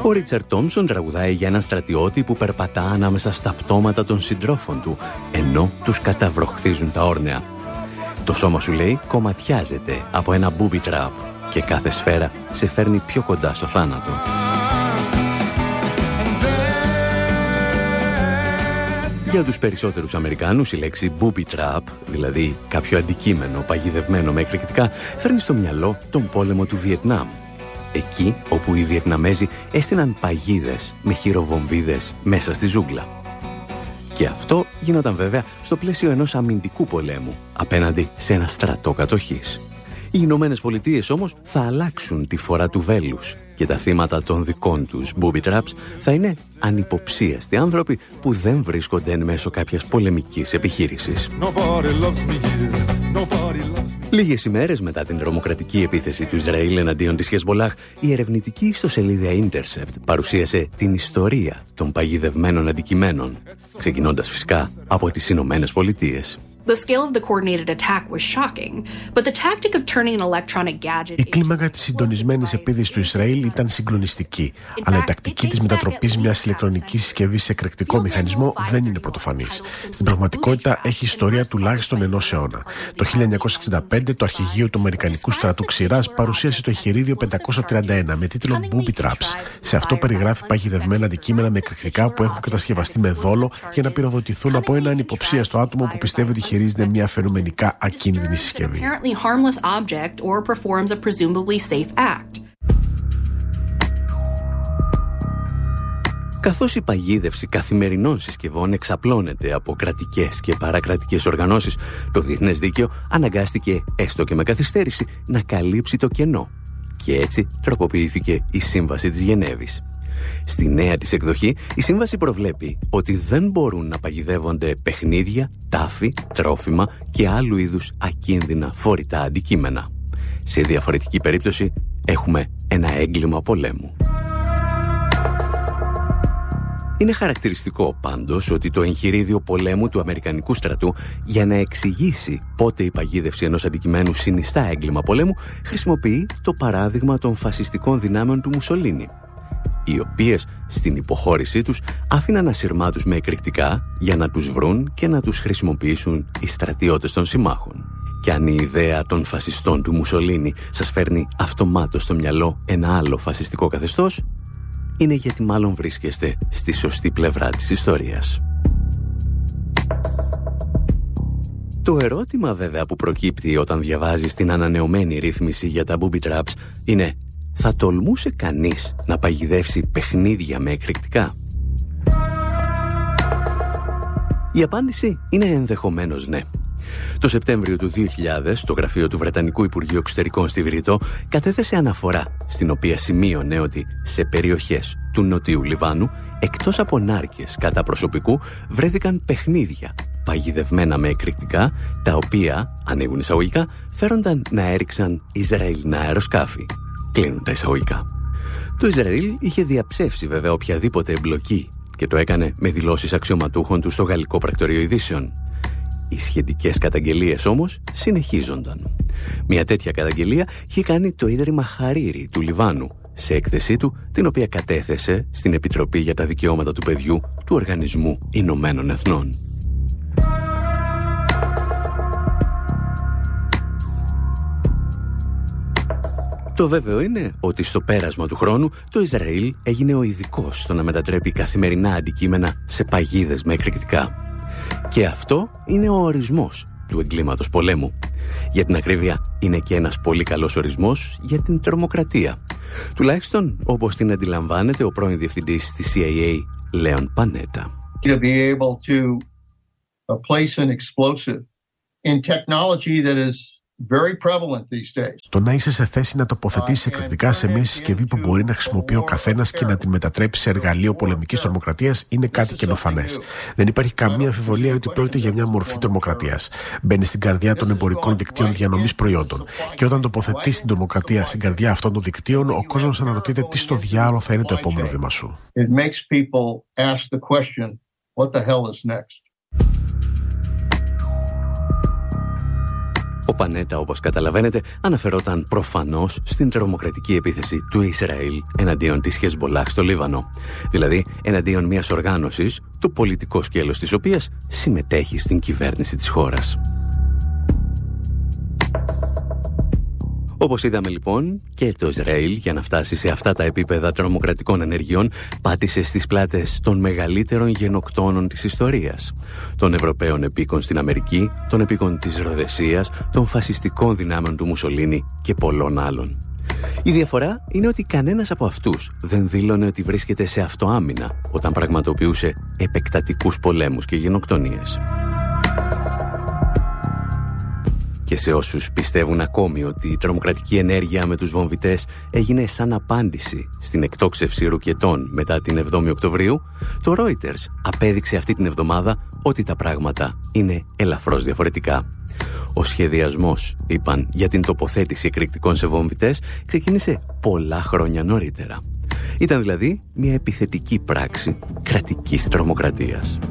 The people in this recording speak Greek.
Ο Ρίτσαρντ Τόμσον τραγουδάει για έναν στρατιώτη που περπατά ανάμεσα στα πτώματα των συντρόφων του, ενώ τους καταβροχθίζουν τα όρνεα. Το σώμα σου, λέει, κομματιάζεται από ένα booby trap και κάθε σφαίρα σε φέρνει πιο κοντά στο θάνατο. Για τους περισσότερους Αμερικάνους η λέξη booby trap, δηλαδή κάποιο αντικείμενο παγιδευμένο με εκρηκτικά, φέρνει στο μυαλό τον πόλεμο του Βιετνάμ. Εκεί όπου οι Βιετναμέζοι έστειναν παγίδες με χειροβομβίδες μέσα στη ζούγκλα. Και αυτό γινόταν βέβαια στο πλαίσιο ενός αμυντικού πολέμου απέναντι σε ένα στρατό κατοχής. Οι Ηνωμένες Πολιτείες όμως θα αλλάξουν τη φορά του βέλους και τα θύματα των δικών τους booby traps θα είναι ανυποψίαστοι άνθρωποι που δεν βρίσκονται εν μέσω κάποιας πολεμικής επιχείρησης. Λίγες ημέρες μετά την τρομοκρατική επίθεση του Ισραήλ εναντίον της Χεσμολάχ, η ερευνητική ιστοσελίδα Intercept παρουσίασε την ιστορία των παγιδευμένων αντικειμένων, ξεκινώντας φυσικά από τις Ηνωμένες Πολιτείες. Η κλίμακα της συντονισμένης επίθεσης του Ισραήλ ήταν συγκλονιστική, αλλά η τακτική της μετατροπής μιας ηλεκτρονικής συσκευής σε εκρηκτικό μηχανισμό δεν είναι πρωτοφανής. Στην πραγματικότητα έχει ιστορία τουλάχιστον ενός αιώνα. Το 1965 το αρχηγείο του Αμερικανικού στρατού Ξηράς παρουσίασε το εγχειρίδιο 531 με τίτλο Booby Traps. Σε αυτό περιγράφει παγιδευμένα αντικείμενα με εκρηκτικά που έχουν κατασκευαστεί με δόλο για να πυροδοτηθούν από ένα ανυποψίαστο άτομο που πιστεύει ότι χειρίζεται μια φαινομενικά ακίνδυνη συσκευή. Καθώς η παγίδευση καθημερινών συσκευών εξαπλώνεται από κρατικές και παρακρατικές οργανώσεις, το διεθνές δίκαιο αναγκάστηκε, έστω και με καθυστέρηση, να καλύψει το κενό. Και έτσι τροποποιήθηκε η Σύμβαση της Γενέβης. Στη νέα της εκδοχή, η σύμβαση προβλέπει ότι δεν μπορούν να παγιδεύονται παιχνίδια, τάφη, τρόφιμα και άλλου είδους ακίνδυνα φορητά αντικείμενα. Σε διαφορετική περίπτωση, έχουμε ένα έγκλημα πολέμου. Είναι χαρακτηριστικό πάντως ότι το εγχειρίδιο πολέμου του Αμερικανικού στρατού, για να εξηγήσει πότε η παγίδευση ενός αντικειμένου συνιστά έγκλημα πολέμου, χρησιμοποιεί το παράδειγμα των φασιστικών δυνάμεων του Μουσολίνι, οι οποίες στην υποχώρησή τους άφηναν ασυρμάτους με εκρηκτικά για να τους βρουν και να τους χρησιμοποιήσουν οι στρατιώτες των συμμάχων. Και αν η ιδέα των φασιστών του Μουσολίνι σας φέρνει αυτομάτως στο μυαλό ένα άλλο φασιστικό καθεστώς, είναι γιατί μάλλον βρίσκεστε στη σωστή πλευρά της ιστορίας. Το ερώτημα βέβαια που προκύπτει όταν διαβάζεις την ανανεωμένη ρύθμιση για τα booby traps είναι: θα τολμούσε κανείς να παγιδεύσει παιχνίδια με εκρηκτικά? Η απάντηση είναι ενδεχομένως ναι. Το Σεπτέμβριο του 2000, το γραφείο του Βρετανικού Υπουργείου Εξωτερικών στη Βηρητό κατέθεσε αναφορά, στην οποία σημείωνε ότι σε περιοχές του Νοτιού Λιβάνου, εκτός από νάρκες κατά προσωπικού, βρέθηκαν παιχνίδια παγιδευμένα με εκρηκτικά, τα οποία, ανοίγουν εισαγωγικά, φέρονταν να έριξαν Ισραηλινά αεροσκάφη. Κλείνουν τα εισαγωγικά. Το Ισραήλ είχε διαψεύσει βέβαια οποιαδήποτε εμπλοκή και το έκανε με δηλώσεις αξιωματούχων του στο Γαλλικό Πρακτορείο Ειδήσεων. Οι σχετικές καταγγελίες όμως συνεχίζονταν. Μια τέτοια καταγγελία είχε κάνει το Ίδρυμα Χαρίρι του Λιβάνου σε έκθεσή του, την οποία κατέθεσε στην Επιτροπή για τα Δικαιώματα του Παιδιού του Οργανισμού Ηνωμένων Εθνών. Το βέβαιο είναι ότι στο πέρασμα του χρόνου το Ισραήλ έγινε ο ειδικός στο να μετατρέπει καθημερινά αντικείμενα σε παγίδες με εκρηκτικά. Και αυτό είναι ο ορισμός του εγκλήματος πολέμου. Για την ακρίβεια, είναι και ένας πολύ καλός ορισμός για την τρομοκρατία. Τουλάχιστον όπως την αντιλαμβάνεται ο πρώην διευθυντής της CIA, Λέον Πανέτα. To be able to place an explosive in technology that is very prevalent these days. Το να είσαι σε θέση να τοποθετήσεις εκρηκτικά σε μια συσκευή που μπορεί να χρησιμοποιεί ο καθένας και να την μετατρέψει σε εργαλείο πολεμικής τρομοκρατίας είναι κάτι καινοφανές. Δεν υπάρχει καμία αμφιβολία ότι πρόκειται για μια μορφή τρομοκρατίας. Μπαίνει στην καρδιά των εμπορικών δικτύων διανομής προϊόντων. Και όταν τοποθετείς την τρομοκρατία στην καρδιά αυτών των δικτύων, ο κόσμος αναρωτιέται τι στο διάλογο θα είναι το επόμενο βήμα σου. It makes people ask the question, what the hell is next? Ο Πανέτα, όπως καταλαβαίνετε, αναφερόταν προφανώς στην τρομοκρατική επίθεση του Ισραήλ εναντίον της Χεσμπολάχ στο Λίβανο. Δηλαδή, εναντίον μιας οργάνωσης, το πολιτικό σκέλος της οποίας συμμετέχει στην κυβέρνηση της χώρας. Όπως είδαμε λοιπόν, και το Ισραήλ για να φτάσει σε αυτά τα επίπεδα τρομοκρατικών ενεργειών πάτησε στις πλάτες των μεγαλύτερων γενοκτώνων της ιστορίας. Των Ευρωπαίων επίκων στην Αμερική, των επίκων της Ροδεσίας, των φασιστικών δυνάμεων του Μουσολίνι και πολλών άλλων. Η διαφορά είναι ότι κανένας από αυτούς δεν δήλωνε ότι βρίσκεται σε αυτοάμυνα όταν πραγματοποιούσε επεκτατικούς πολέμους και γενοκτονίες. Και σε όσους πιστεύουν ακόμη ότι η τρομοκρατική ενέργεια με τους βομβιτές έγινε σαν απάντηση στην εκτόξευση ρουκετών μετά την 7η Οκτωβρίου, το Reuters απέδειξε αυτή την εβδομάδα ότι τα πράγματα είναι ελαφρώς διαφορετικά. Ο σχεδιασμός, είπαν, για την τοποθέτηση εκρηκτικών σε βομβιτές ξεκίνησε πολλά χρόνια νωρίτερα. Ήταν δηλαδή μια επιθετική πράξη κρατικής τρομοκρατίας.